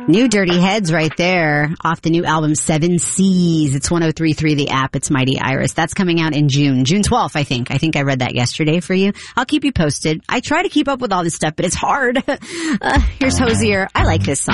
New Dirty Heads right there off the new album Seven Seas. It's 103.3 the app. It's Mighty Iris. That's coming out in June 12th, I think. I think I read that yesterday for you. I'll keep you posted. I try to keep up with all this stuff, but it's hard. Here's Hozier. I like this song.